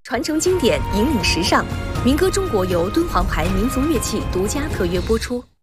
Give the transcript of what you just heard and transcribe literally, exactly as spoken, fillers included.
传承经典，引领时尚。民歌中国由敦煌牌民族乐器独家特约播出。